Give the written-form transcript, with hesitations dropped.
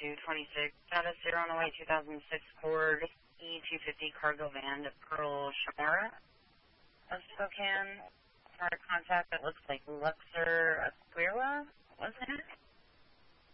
226, status 0 on the way, 2006 Ford E250 cargo van to Pearl Chamora of Spokane. For a contact that looks like Luxor Aquila, wasn't it?